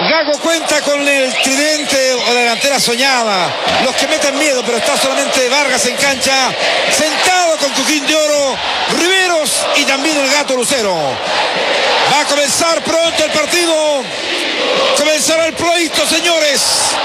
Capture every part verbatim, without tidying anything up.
Gago cuenta con el tridente o la delantera soñada, los que meten miedo, pero está solamente Vargas en cancha, sentado con Coquín de Oro, Riveros y también el Gato Lucero. Va a comenzar pronto el partido, comenzará el pleito, señores.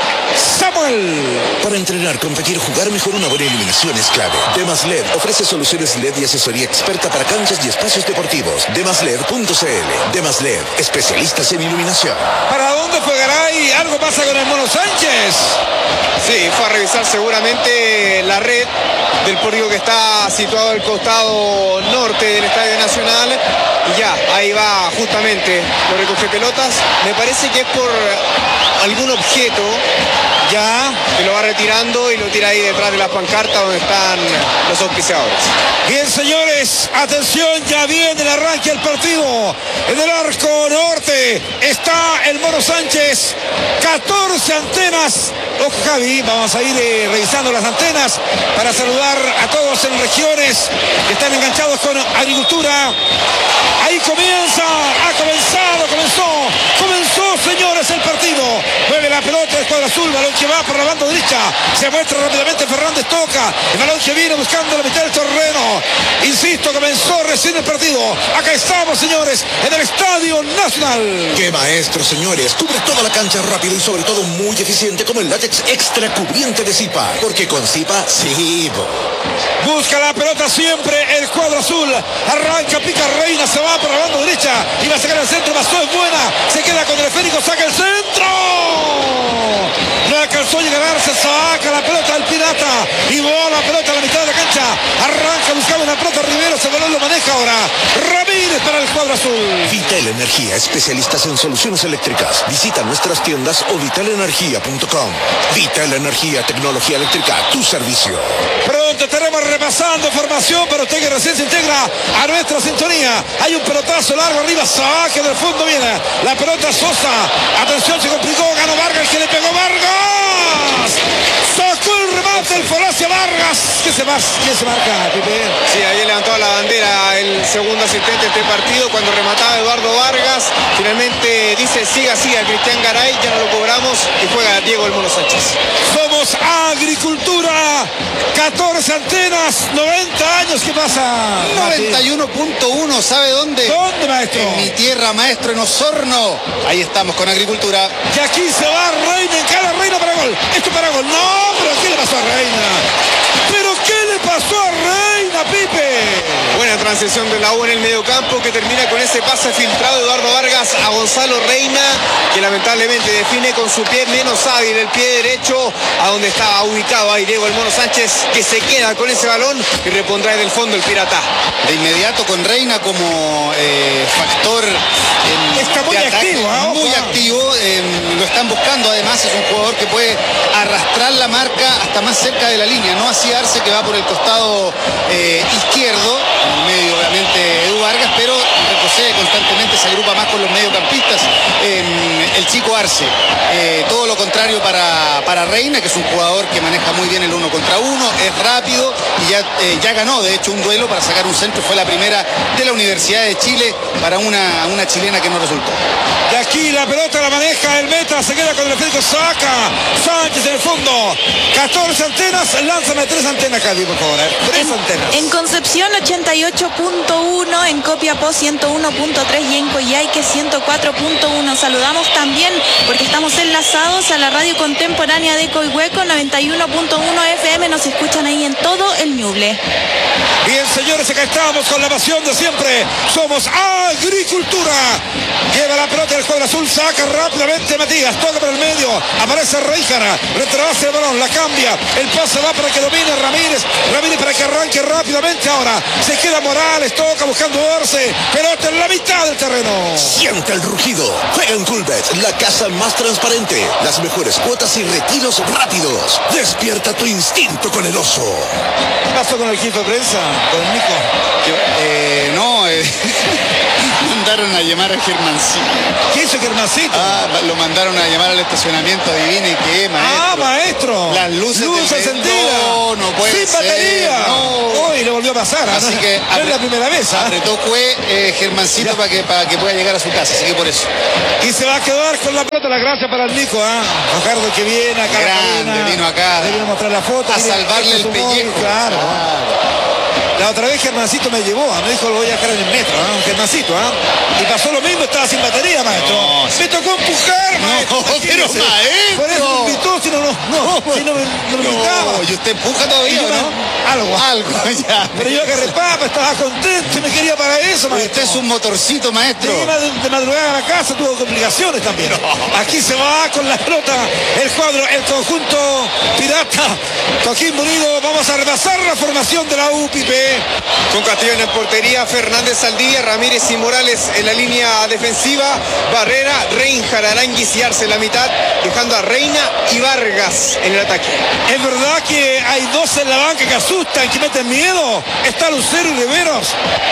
Samuel. Para entrenar, competir, jugar mejor, una buena iluminación es clave. Demas L E D ofrece soluciones L E D y asesoría experta para canchas y espacios deportivos. demas led punto c l. Demas L E D, especialistas en iluminación. ¿Para dónde fue Garay? ¿Algo pasa con el Mono Sánchez? Sí, fue a revisar seguramente la red del pórtico que está situado al costado norte del Estadio Nacional. Y ya, ahí va justamente, lo recoge pelotas. Me parece que es por algún objeto. Ya, que lo va retirando y lo tira ahí detrás de las pancartas donde están los auspiciadores. Bien, señores, atención, ya viene el arranque del partido. En el arco norte está el Mono Sánchez, catorce antenas. Ojo, Javi, vamos a ir eh, revisando las antenas para saludar a todos en regiones que están enganchados con agricultura. Ahí comienza, ha comenzado, comenzó, comenzó, señores, el partido. Mueve la pelota del cuadro azul, balón que va por la banda derecha, se muestra rápidamente Fernández, toca el balón que viene buscando la mitad del terreno. Insisto, comenzó recién el partido. Acá estamos, señores, en el Estadio Nacional. ¡Qué maestro, señores! Cubre toda la cancha rápido y sobre todo muy eficiente como el látex extra cubriente de Zipa, porque con Zipa sí. Busca la pelota siempre el cuadro azul, arranca, pica Reina, se va por la banda derecha y va a sacar el centro. Pasó, es buena, se queda con el esférico, saca el centro. No alcanzó a llegar, se saca la pelota del Pirata y bola la pelota a la mitad de la cancha. Arranca, buscaba una pelota, Rivero, ese balón lo maneja ahora Ramírez para el cuadro azul. Vital Energía, especialistas en soluciones eléctricas. Visita nuestras tiendas o vital energía punto com. Vital Energía, tecnología eléctrica, tu servicio. Pronto estaremos repasando formación para usted que recién se integra a nuestra sintonía. Hay un pelotazo largo arriba, saque del fondo, viene la pelota Sosa. Atención, se complicó, ganó Vargas, que le pegó Vargas. Sacó el remate el Falacia Vargas. ¿Qué se, más, ¿Qué se marca, Pepe? Sí, ahí levantó la bandera el segundo asistente de este partido cuando remataba Eduardo Vargas. Finalmente dice siga, siga Cristian Garay, ya no lo cobramos y juega Diego el Mono Sánchez. Somos Agricultura, catorce antenas, noventa años, ¿qué pasa? noventa y uno punto uno, ¿sabe dónde? ¿Dónde, maestro? En mi tierra, maestro, en Osorno. Ahí estamos con Agricultura. Y aquí se va Reina, en cada Reina para gol. Esto para gol. No, pero ¿qué le pasó a Reina? ¿Pero qué le pasó a Reina, Pipe? Buena transición de la U en el mediocampo que termina con ese pase filtrado de Eduardo Vargas a Gonzalo Reina, que lamentablemente define con su pie menos hábil, el pie derecho, a donde estaba ubicado ahí Diego el Mono Sánchez, que se queda con ese balón y repondrá desde el fondo el Pirata. De inmediato con Reina como eh, factor en, está muy activo, ¿eh? muy activo, eh, lo están buscando, además es un jugador que puede arrastrar la marca hasta más cerca de la línea, no así Arce, que va por el costado eh, izquierdo, en el medio obviamente Edu Vargas, pero retrocede constantemente, se agrupa más con los mediocampistas, eh, el chico Arce. Eh, todo lo contrario para, para Reina, que es un jugador que maneja muy bien el uno contra uno, es rápido y ya, eh, ya ganó de hecho un duelo para sacar un centro, fue la primera de la Universidad de Chile para una, una chilena que no resultó. Y aquí la pelota la maneja el meta, se queda con el efecto, saca Sánchez en el fondo, catorce antenas, lánzame tres antenas, Cali, por favor, ¿eh? tres en, antenas. En Concepción ochenta y ocho punto uno, en Copiapó ciento uno punto tres y en Coyhaique ciento cuatro punto uno. Saludamos también, porque estamos enlazados a la radio contemporánea de Coihueco, noventa y uno punto uno F M, nos escuchan ahí en todo el Ñuble. Bien, señores, acá estamos con la pasión de siempre, somos Agricultura. Lleva la pelota del cuadro azul, saca rápidamente Matías, toca por el medio, aparece Reijana, retrasa el balón, la cambia, el pase va para que domine Ramírez, Ramírez para que arranque rápidamente ahora, se queda Morales, toca buscando Arce, pelota en la mitad del terreno. Siente el rugido, juega en Coolbet, la casa más transparente, las mejores cuotas y retiros rápidos. Despierta tu instinto con el oso. ¿Qué pasó con el equipo de prensa, con el Nico? Eh, no, eh, mandaron a llamar a Germancito. ¿Qué hizo Germancito? Ah, lo mandaron a llamar al estacionamiento, adivine qué, maestro. Ah, maestro. Las luces, luces encendidas. No, no puede Sin ser. batería. No. Hoy le volvió a pasar. Así ¿no? que no es la primera vez. ¿ah? Apretó fue eh, Germancito para que, para que pueda llegar a su casa, así que por eso. Y se va a quedar con la pelota. La gracia para el Nico. ¿ah? Fajardo que viene acá. Grande, vino acá. Le vino a mostrar la foto. A Mire, salvarle el su móvil, pellejo. Claro. Claro. La otra vez Germancito me llevó, me dijo lo voy a dejar en el metro, ¿eh? Un Germancito, ¿ah? ¿eh? Y pasó lo mismo, estaba sin batería, maestro. No, me tocó empujar, maestro. No, pero maestro. Por eso me invitó, si no, no, no, si no me, no me invitaba. No, y usted empuja todavía, Y yo me- ¿no? Algo. Algo, ya. Pero yo agarré papa, estaba contento y me quería para eso, maestro. Usted es un motorcito, maestro. Llegué de, de madrugada a la casa, tuvo complicaciones también. Aquí se va con la pelota el cuadro, el conjunto pirata. Coquimbo Unido, vamos a repasar la formación de la U, Pipe. Con Castellón en portería, Fernández Saldivia, Ramírez y Morales en la línea defensiva, Barrera, Reinjar, Aranguis y Arce en la mitad, dejando a Reina y Vargas en el ataque. Es verdad que hay dos en la banca que asustan, que meten miedo. Está Lucero y Riveros.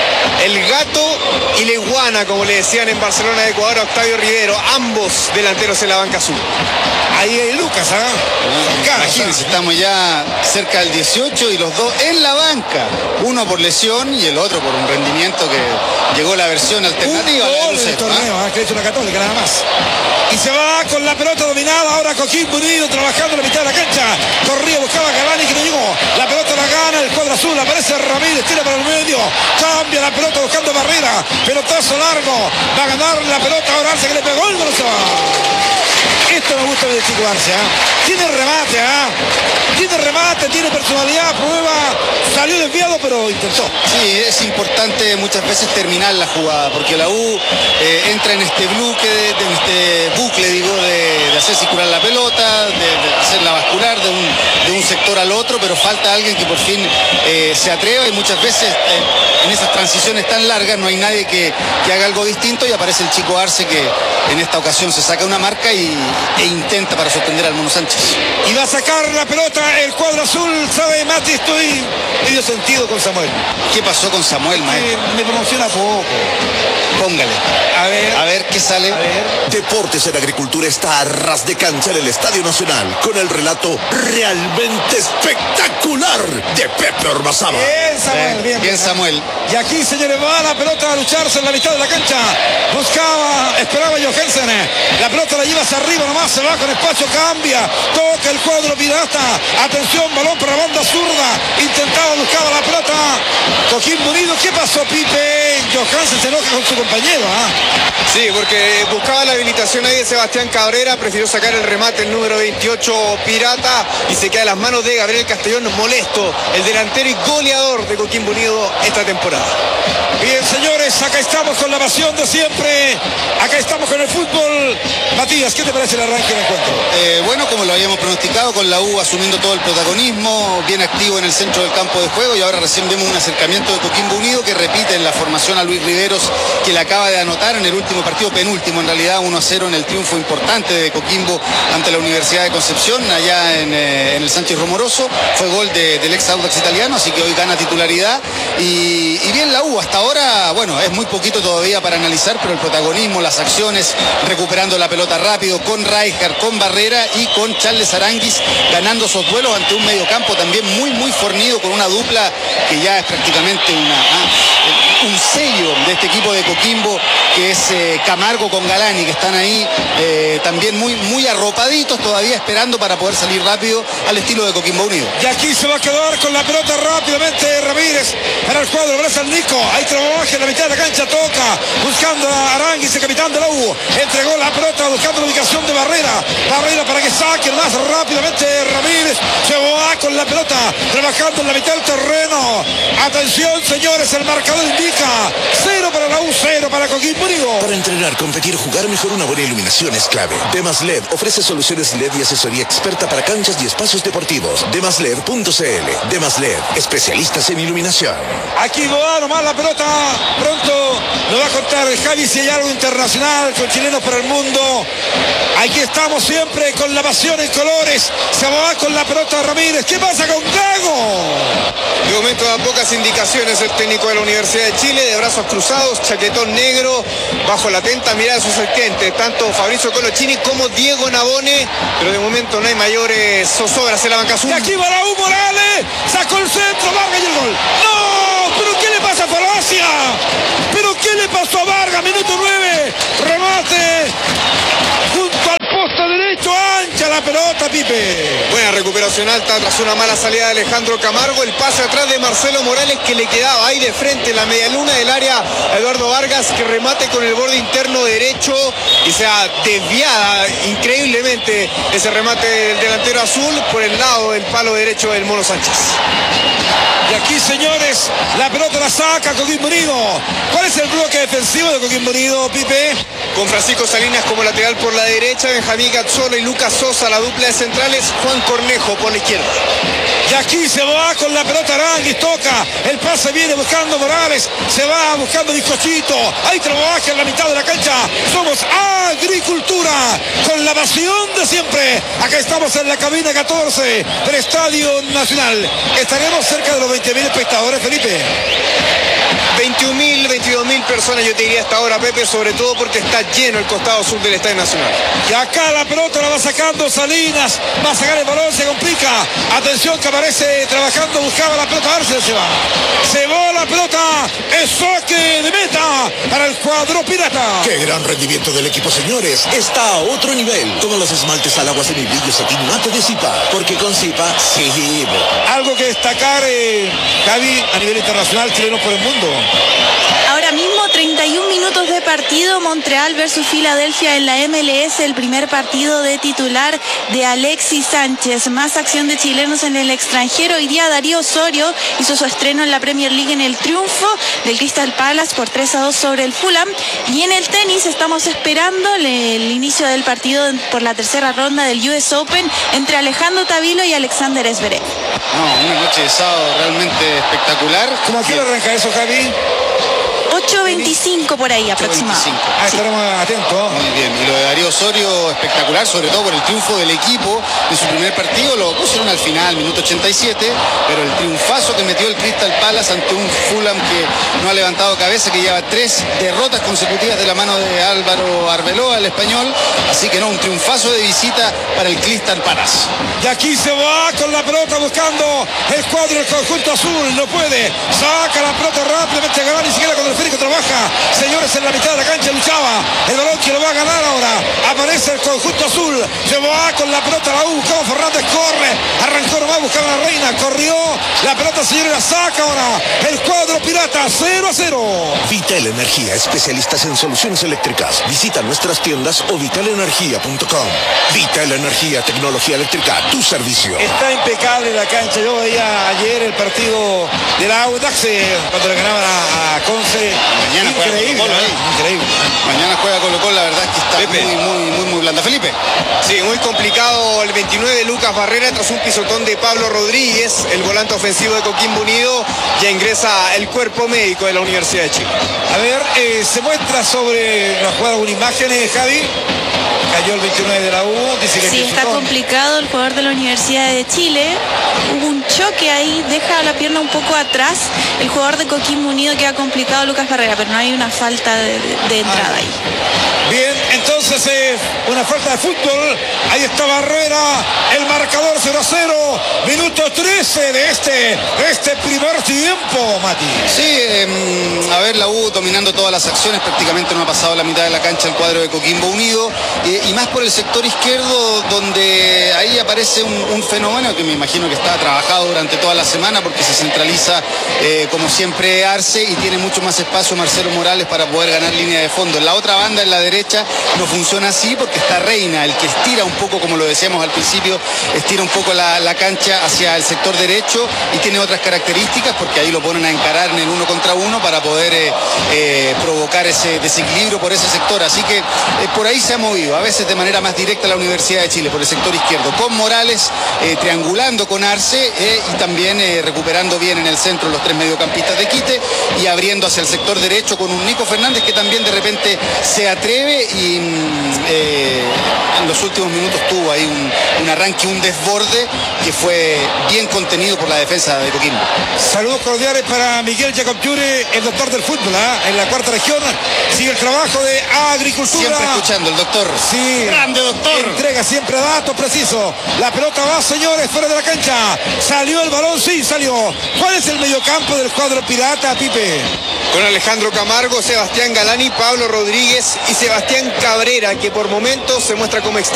El Gato y la Iguana, como le decían en Barcelona de Ecuador a Octavio Rivero, ambos delanteros en la banca azul. Ahí hay Lucas, ¿ah? Acá, Imagínense, estamos ya cerca del dieciocho y los dos en la banca. Uno por lesión y el otro por un rendimiento que llegó la versión alternativa. Un la de gol en el Lucero, torneo, ¿ah? ¿ah? Que ha hecho la Católica, nada más. Y se va con la pelota dominada. Ahora Coquimbo Unido trabajando en la mitad de la cancha. Corría, buscaba a Galani que no llegó. La pelota la gana el cuadro azul. Aparece Ramírez, tira para el medio. Cambia la pelota buscando Barrera. Pelotazo largo. Va a ganar la pelota. Ahora Arce que le pegó el gol. Se va. Esto me gusta de Chico Arce, ¿ah? Tiene remate, ¿ah? Tiene remate, tiene personalidad, prueba. Salió desviado, pero intentó. Sí, es importante muchas veces terminar la jugada, porque la U eh, entra en este bucle, de, de este bucle, digo, de, de hacer circular la pelota, de, de hacerla bascular de un, de un sector al otro, pero falta alguien que por fin eh, se atreva y muchas veces eh, en esas transiciones tan largas no hay nadie que, que haga algo distinto y aparece el Chico Arce que en esta ocasión se saca una marca y, e intenta para sorprender al Mono Sánchez. Y va a sacar la pelota el cuadro azul. ¿Sabe, Mati? Estoy medio sentido con Samuel. ¿Qué pasó con Samuel, maestro? Eh, me promociona poco. Póngale. A ver. A ver qué sale. A ver. Deportes en Agricultura está a ras de cancha en el Estadio Nacional con el relato realmente espectacular de Pepe Ormazábal. Bien, Samuel. Bien, Bien, bien, Samuel. Y aquí, señores, va la pelota a lucharse en la mitad de la cancha. Buscaba, esperaba Johansen. La pelota la lleva hacia arriba nomás, se va con espacio, cambia. Toca el cuadro pirata. Atención, balón para la banda zurda. Intentaba, buscaba la pelota. Coquimbo Unido. ¿Qué pasó, Pipe? Johansen se enoja con su compañero, ¿ah? Sí, porque buscaba la habilitación ahí de Sebastián Cabrera, prefirió sacar el remate el número veintiocho Pirata y se queda en las manos de Gabriel Castellón, molesto, el delantero y goleador de Coquimbo Unido esta temporada. Bien, señores, acá estamos con la pasión de siempre. Acá estamos con el fútbol. Matías, ¿qué te parece el arranque del encuentro? Eh, bueno, como lo habíamos pronosticado, con la U asumiendo todo el protagonismo, bien activo en el centro del campo de juego y ahora recién vemos un acercamiento de Coquimbo Unido que repite en la formación a Luis Riveros, que le acaba de anotar en el último partido, penúltimo en realidad, uno a cero en el triunfo importante de Coquimbo ante la Universidad de Concepción, allá en, eh, en el Sánchez Romoroso. Fue gol de, del ex Audax italiano, así que hoy gana titularidad. Y, y bien la U, hasta ahora, bueno, es muy poquito todavía para analizar, pero el protagonismo, las acciones, recuperando la pelota rápido, con Rijkaard, con Barrera y con Charles Aranguis, ganando esos duelos ante un mediocampo también muy, muy fornido, con una dupla que ya es prácticamente una, ah, un sello de este equipo de Coquimbo, que es eh, Camargo con Galani, que están ahí eh, también muy, muy arropaditos, todavía esperando para poder salir rápido al estilo de Coquimbo Unido. Y aquí se va a quedar con la pelota rápidamente Ramírez para el cuadro, abraza al Nico, ahí trabaja en la mitad de la cancha, toca, buscando a Aranguis, el capitán de la U, entregó la pelota buscando la ubicación de Barrera, Barrera para que saque más rápidamente Ramírez, se va con la pelota, trabajando en la mitad del terreno. Atención, señores, el marcador indica cero para la U, cero para Coquimbo Unido. Para entrenar, competir, jugar mejor, una buena iluminación es clave. Demas L E D ofrece soluciones L E D y asesoría experta para canchas y espacios deportivos. demas led punto c l. Demas L E D, especialistas en iluminación. Aquí va nomás la pelota, pronto nos va a contar Javi si hay algo internacional con chilenos para el mundo. Aquí estamos siempre con la pasión en colores. Se va con la pelota Ramírez. ¿Qué pasa con Gago? De momento da pocas indicaciones el técnico de la Universidad de Chile, de brazos cruzados, chaquetón negro, bajo la atenta mirada de sus asistentes, tanto Fabricio Colochini como Diego Nabone, pero de momento no hay mayores zozobras en la banca azul. Y aquí va Raúl Morales, sacó el centro, Vargas y el gol. ¡No! ¿Pero qué le pasa a Falacia? ¿Pero qué le pasó a Vargas? Minuto nueve, remate junto al poste derecho, ancha la pelota, Pipe. Buena recuperación alta tras una mala salida de Alejandro Camargo, el pase atrás de Marcelo Morales que le quedaba ahí de frente en la medialuna del área a Eduardo Vargas, que remate con el borde interno derecho y sea desviada increíblemente ese remate del delantero azul por el lado del palo derecho del Mono Sánchez. Y aquí, señores, la pelota la saca Coquimbo Unido. ¿Cuál es el bloque defensivo de Coquimbo Unido, Pipe? Con Francisco Salinas como lateral por la derecha, Benjamín Gazzolo y Lucas Sosa, la dupla de centrales, Juan Cornejo por la izquierda. Y aquí se va con la pelota Aranguis, toca, el pase viene buscando Morales, se va buscando Bizcochito, ahí trabaja en la mitad de la cancha. Somos Agricultura, con la pasión de siempre. Acá estamos en la cabina catorce del Estadio Nacional. Estaremos cerca de los veinte mil espectadores, Felipe. veintiún mil, veintidós mil personas, yo te diría hasta ahora, Pepe, sobre todo porque está lleno el costado sur del Estadio Nacional. Y acá la pelota la va sacando Salinas, va a sacar el balón, se complica. Atención que aparece trabajando, buscaba la pelota, Arce se va. Se va la pelota, es saque de meta para el cuadro pirata. ¡Qué gran rendimiento del equipo, señores! Está a otro nivel. Como los esmaltes al agua semibrillo Satin Mate de Zipa. Porque con Zipa, sí. Algo que destacar, eh, Javi, a nivel internacional, chilenos por el mundo. Ahora mismo treinta y un minutos de partido, Montreal versus Filadelfia en la M L S, el primer partido de titular de Alexis Sánchez. Más acción de chilenos en el extranjero. Hoy día Darío Osorio hizo su estreno en la Premier League en el triunfo del Crystal Palace por tres a dos sobre el Fulham. Y en el tenis estamos esperando el, el inicio del partido por la tercera ronda del U S Open entre Alejandro Tavilo y Alexander Zverev. No, una noche de sábado realmente espectacular. ¿Cómo quiere arrancar eso, Javi? ocho veinticinco por ahí aproximadamente. Ah, estaremos atentos. Muy bien, y lo de Darío Osorio espectacular, sobre todo por el triunfo del equipo en su primer partido. Lo pusieron al final, minuto ochenta y siete, pero el triunfazo que metió el Crystal Palace ante un Fulham que no ha levantado cabeza, que lleva tres derrotas consecutivas de la mano de Álvaro Arbeloa, el español. Así que no, un triunfazo de visita para el Crystal Palace. Y aquí se va con la pelota buscando el cuadro del conjunto azul, no puede, saca la pelota rápidamente, Gabán, ni siquiera con el Férico trabaja, señores, en la mitad de la cancha luchaba, el balón que lo va a ganar ahora, aparece el conjunto azul, se va con la pelota, la buscaba Fernández, corre, arrancó nomás, buscaba a la Reina, corrió, la pelota señores la saca ahora, el cuadro pirata, cero a cero. Vital Energía, especialistas en soluciones eléctricas. Visita nuestras tiendas o vital energía punto com. Vital Energía, tecnología eléctrica, tu servicio. Está impecable la cancha, yo veía ayer el partido del Audax cuando le ganaban a, a Conce. Mañana increíble, juega Colo-Colo ahí. Increíble. Mañana juega Colo-Colo, la verdad es que está Pepe. muy, muy, muy, muy blanda. Felipe. Sí, muy complicado el veintinueve de Lucas Barrera tras un pisotón de Pablo Rodríguez, el volante ofensivo de Coquimbo Unido. Ya ingresa el cuerpo médico de la Universidad de Chile. A ver, eh, se muestra sobre la jugada una imagen, eh, Javi. Cayó el veintinueve de la U, dice que Sí, está pisotón. complicado el jugador de la Universidad de Chile. Hubo un choque ahí, deja la pierna un poco atrás. El jugador de Coquimbo Unido queda complicado, Lucas Barrera, pero no hay una falta de, de- de entrada ahí. Bien, entonces eh, una falta de fútbol. Ahí está Barrera, el marcador cero a cero. Minuto trece de este, de este primer tiempo, Mati. Sí, eh, a ver, la U dominando todas las acciones, prácticamente no ha pasado la mitad de la cancha el cuadro de Coquimbo Unido, eh, y más por el sector izquierdo, donde ahí aparece un, un fenómeno que me imagino que está trabajado durante toda la semana, porque se centraliza, eh, como siempre, Arce, y tiene mucho más espacio Marcelo Morales para poder ganar línea de fondo. En la otra banda, en la derecha, no funciona así, porque está Reina, el que estira un poco, como lo decíamos al principio, estira un poco la, la cancha hacia el sector derecho, y tiene otras características, porque ahí lo ponen a encarar en el uno contra uno para poder eh, eh, provocar ese desequilibrio por ese sector. Así que eh, por ahí se ha movido, a veces de manera más directa, la Universidad de Chile, por el sector izquierdo, con Morales eh, triangulando con Arce, eh, y también eh, recuperando bien en el centro los tres mediocampistas de Quite, y abriendo hacia el sector derecho con un Nico Fernández que también de repente se atreve y mm, eh, en los últimos minutos tuvo ahí un, un arranque, un desborde que fue bien contenido por la defensa de Coquimbo. Saludos cordiales para Miguel Jacob Yure, el doctor del fútbol, ¿eh? En la cuarta región. Sigue el trabajo de agricultura. Siempre escuchando el doctor. Sí. Grande doctor. Entrega siempre datos precisos. La pelota va, señores, fuera de la cancha. Salió el balón, sí, salió. ¿Cuál es el mediocampo del cuadro pirata, Pipe? Con Alejandro Camargo, Sebastián Galani, Pablo Rodríguez y Sebastián Cabrera, que por momentos se muestra como extremo.